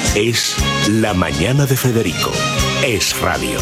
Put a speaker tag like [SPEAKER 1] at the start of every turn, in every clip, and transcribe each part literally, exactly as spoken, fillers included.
[SPEAKER 1] Es La Mañana de Federico. Es radio.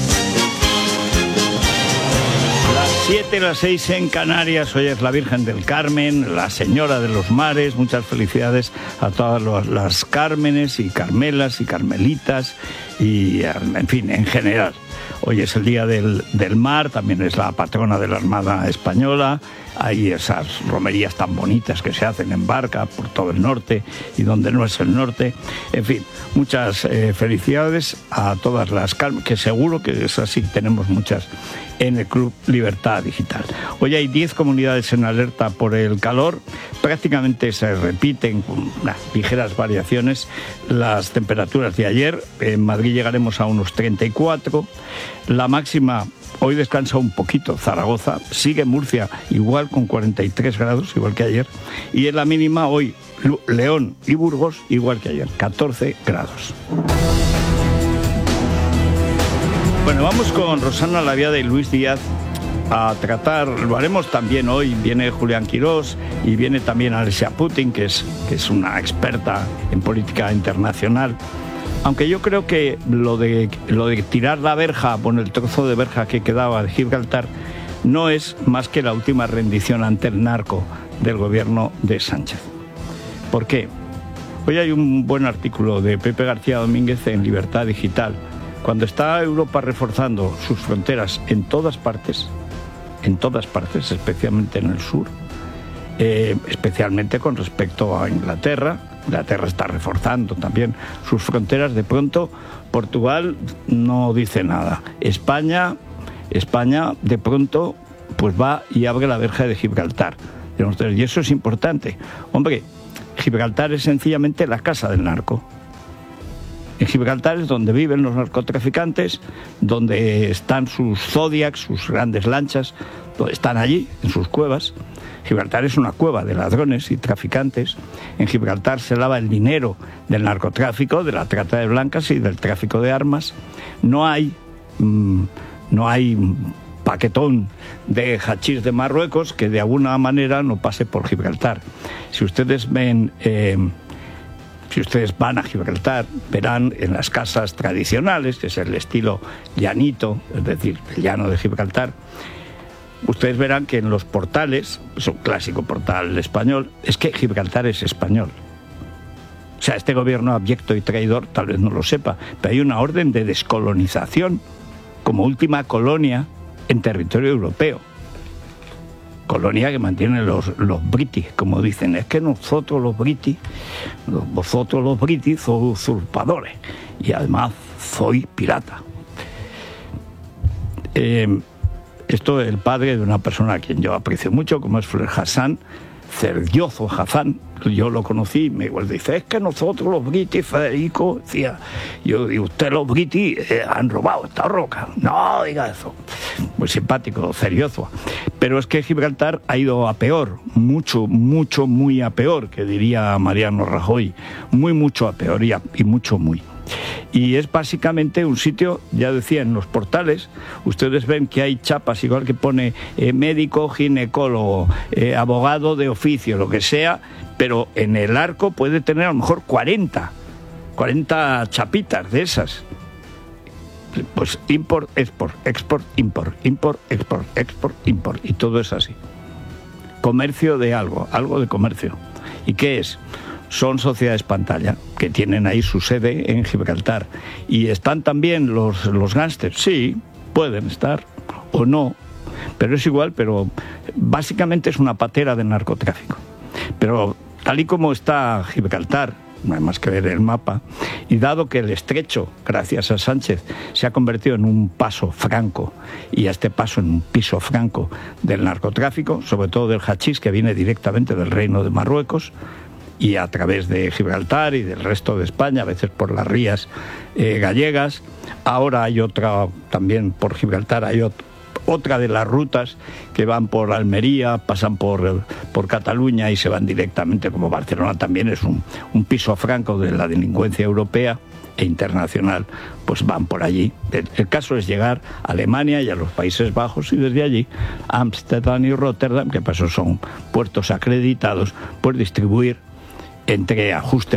[SPEAKER 2] Las siete, las seis en Canarias. Hoy es la Virgen del Carmen, la Señora de los Mares. Muchas felicidades a todas las Cármenes y Carmelas y Carmelitas y, en fin, en general. Hoy es el Día del, del Mar, también es la patrona de la Armada Española. Hay esas romerías tan bonitas que se hacen en barca por todo el norte y donde no es el norte. En fin, muchas eh, felicidades a todas las Carmen, que seguro que es así, tenemos muchas en el Club Libertad Digital. Hoy hay diez comunidades en alerta por el calor. Prácticamente se repiten con unas ligeras variaciones las temperaturas de ayer. En Madrid llegaremos a unos treinta y cuatro. La máxima hoy descansa un poquito Zaragoza, sigue Murcia igual con cuarenta y tres grados, igual que ayer. Y en la mínima hoy León y Burgos igual que ayer, catorce grados. Bueno, vamos con Rosana Laviada y Luis Díaz a tratar, lo haremos también hoy, viene Julián Quirós y viene también Alexia Putin, que es, que es una experta en política internacional. Aunque yo creo que lo de, lo de tirar la verja, bueno, el trozo de verja que quedaba de Gibraltar, no es más que la última rendición ante el narco del gobierno de Sánchez. ¿Por qué? Hoy hay un buen artículo de Pepe García Domínguez en Libertad Digital. Cuando está Europa reforzando sus fronteras en todas partes, en todas partes, especialmente en el sur, eh, especialmente con respecto a Inglaterra, Inglaterra está reforzando también sus fronteras, de pronto Portugal no dice nada. España, España de pronto pues va y abre la verja de Gibraltar. Y eso es importante. Hombre, Gibraltar es sencillamente la casa del narco. En Gibraltar es donde viven los narcotraficantes, donde están sus Zodiacs, sus grandes lanchas, donde están allí, en sus cuevas. Gibraltar es una cueva de ladrones y traficantes. En Gibraltar se lava el dinero del narcotráfico, de la trata de blancas y del tráfico de armas. No hay, mmm, no hay paquetón de hachís de Marruecos que de alguna manera no pase por Gibraltar. Si ustedes ven... Eh, Si ustedes van a Gibraltar, verán en las casas tradicionales, que es el estilo llanito, es decir, el llano de Gibraltar, ustedes verán que en los portales, es un clásico portal español, es que Gibraltar es español. O sea, este gobierno abyecto y traidor tal vez no lo sepa, pero hay una orden de descolonización como última colonia en territorio europeo. Colonia que mantienen los, los british, como dicen. Es que nosotros los british, vosotros los british sois usurpadores y además soy pirata. Eh, esto es el padre de una persona a quien yo aprecio mucho, como es Fred Hassan, Cerdioso Hassan. Yo lo conocí, me igual dice, es que nosotros los british, Federico, decía, yo digo, usted los british eh, han robado esta roca. No diga eso. Muy simpático, serioso. Pero es que Gibraltar ha ido a peor, mucho, mucho, muy a peor, que diría Mariano Rajoy. Muy, mucho a peor y, a, y mucho, muy. Y es básicamente un sitio, ya decía, en los portales, ustedes ven que hay chapas, igual que pone eh, médico, ginecólogo, eh, abogado de oficio, lo que sea, pero en el arco puede tener a lo mejor cuarenta, cuarenta chapitas de esas. Pues import, export, export, import, import, export, export, import, y todo es así. Comercio de algo, algo de comercio. ¿Y qué es? Son sociedades pantalla, que tienen ahí su sede en Gibraltar. ¿Y están también los, los gángsters? Sí, pueden estar, o no, pero es igual, pero básicamente es una patera de narcotráfico. Pero tal y como está Gibraltar, no hay más que ver el mapa, y dado que el estrecho, gracias a Sánchez, se ha convertido en un paso franco, y a este paso en un piso franco del narcotráfico, sobre todo del hachís, que viene directamente del Reino de Marruecos, y a través de Gibraltar y del resto de España, a veces por las rías eh, gallegas. Ahora hay otra, también por Gibraltar hay otra, otra de las rutas que van por Almería, pasan por, por Cataluña y se van directamente, como Barcelona también es un, un piso franco de la delincuencia europea e internacional, pues van por allí. El, el caso es llegar a Alemania y a los Países Bajos y desde allí a Ámsterdam y Rotterdam, que para eso son puertos acreditados, pues distribuir entre ajustes